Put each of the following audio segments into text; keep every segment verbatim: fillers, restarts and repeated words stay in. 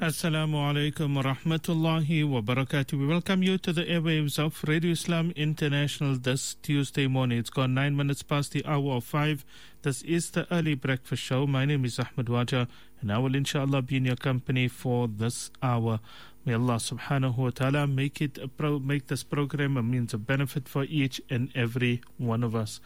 Assalamu alaikum wa rahmatullahi wa barakatuh. We welcome you to the airwaves of Radio Islam International this Tuesday morning. It's gone nine minutes past the hour of five. This is the early breakfast show. My name is Ahmed Waja, and I will inshallah be in your company for this hour. May Allah subhanahu wa ta'ala make it a pro- make this program a means of benefit for each and every one of us.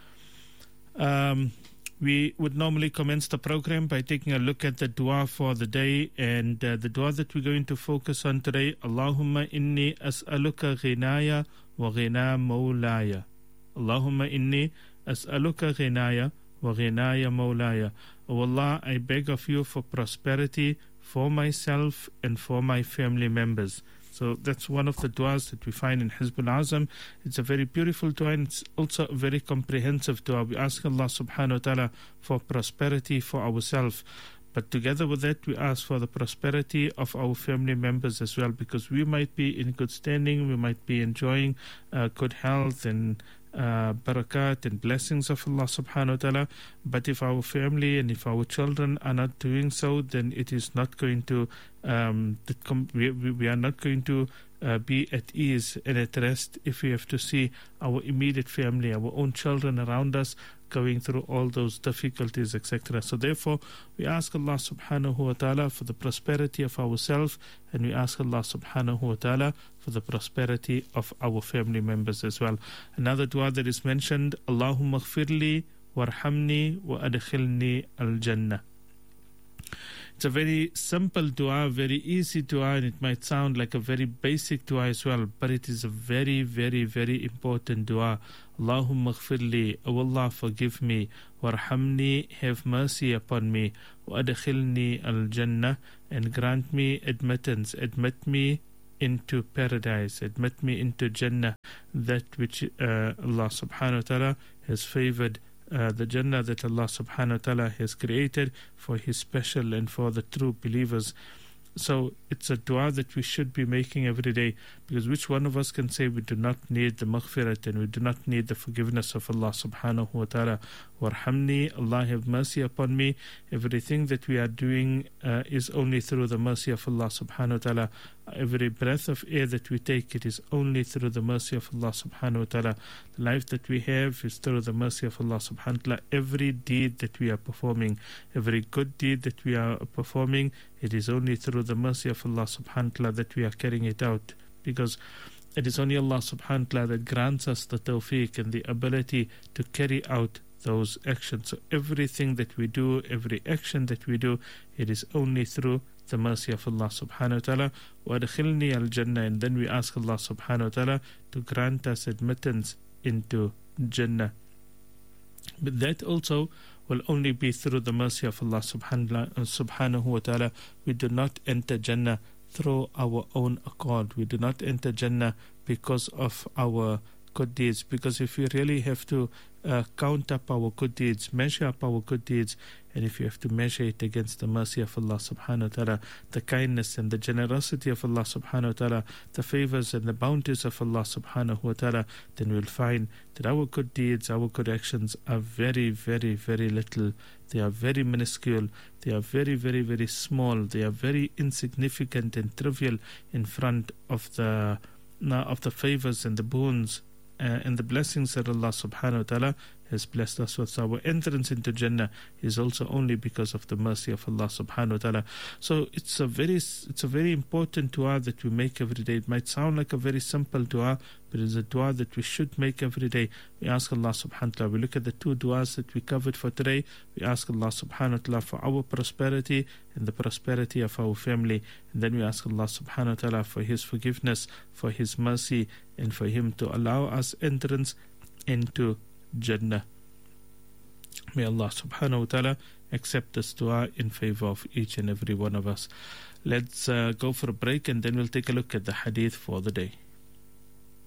Um, We would normally commence the program by taking a look at the dua for the day, and uh, the dua that we're going to focus on today, Allahumma inni as'aluka ghinaya wa ghina mawlaya. Allahumma inni as'aluka ghinaya wa ghinaya mawlaya. O Allah, I beg of you for prosperity for myself and for my family members. So that's one of the du'as that we find in Hizbul Azam. It's a very beautiful dua, and it's also a very comprehensive dua. We ask Allah subhanahu wa ta'ala for prosperity for ourselves. But together with that, we ask for the prosperity of our family members as well, because we might be in good standing, we might be enjoying uh, good health and uh, barakat and blessings of Allah subhanahu wa ta'ala. But if our family and if our children are not doing so, then it is not going to, um, we, we are not going to uh, be at ease and at rest if we have to see our immediate family, our own children around us going through all those difficulties, et cetera. So therefore, we ask Allah subhanahu wa ta'ala for the prosperity of ourselves, and we ask Allah subhanahu wa ta'ala for the prosperity of our family members as well. Another dua that is mentioned, Allahumma ghfirli warhamni wa adkhilni al-jannah. It's a very simple dua, very easy dua, and it might sound like a very basic dua as well, but it is a very, very, very important dua. Allahumma ghfirli, O Allah, forgive me, warhamni, have mercy upon me, wa adkhilni al-jannah, and grant me admittance, admit me into paradise, admit me into Jannah, that which uh, Allah subhanahu wa ta'ala has favored. Uh, the Jannah that Allah subhanahu wa ta'ala has created for His special and for the true believers. So it's a dua that we should be making every day, because which one of us can say we do not need the maghfirat and we do not need the forgiveness of Allah subhanahu wa ta'ala? Warhamni, Allah have mercy upon me. Everything that we are doing uh, is only through the mercy of Allah subhanahu wa ta'ala. Every breath of air that we take, it is only through the mercy of Allah subhanahu wa ta'ala. The life that we have is through the mercy of Allah subhanahu wa ta'ala. Every deed that we are performing, every good deed that we are performing, it is only through the mercy of Allah subhanahu wa ta'ala that we are carrying it out, because it is only Allah subhanahu wa ta'ala that grants us the tawfiq and the ability to carry out those actions. So everything that we do, every action that we do, it is only through the mercy of Allah subhanahu wa ta'ala. Wa adkhilni al-jannah, and then we ask Allah subhanahu wa ta'ala to grant us admittance into Jannah. But that also will only be through the mercy of Allah subhanahu wa ta'ala. We do not enter Jannah through our own accord. We do not enter Jannah because of our good deeds, because if we really have to uh, count up our good deeds, measure up our good deeds, and if you have to measure it against the mercy of Allah subhanahu wa ta'ala, the kindness and the generosity of Allah subhanahu wa ta'ala, the favors and the bounties of Allah subhanahu wa ta'ala, then we'll find that our good deeds, our good actions are very, very, very little. They are very minuscule. They are very, very, very small. They are very insignificant and trivial in front of the uh, of the favors and the boons Uh, and the blessings that Allah subhanahu wa ta'ala has blessed us with. So our entrance into Jannah is also only because of the mercy of Allah subhanahu wa ta'ala. So it's a very it's a very important dua that we make every day. It might sound like a very simple dua, but it's a dua that we should make every day. We ask Allah subhanahu wa ta'ala, we look at the two duas that we covered for today. We ask Allah subhanahu wa ta'ala for our prosperity and the prosperity of our family. And then we ask Allah subhanahu wa ta'ala for His forgiveness, for His mercy, and for Him to allow us entrance into Jannah. May Allah subhanahu wa ta'ala accept this dua in favor of each and every one of us. Let's uh, go for a break, and then we'll take a look at the hadith for the day.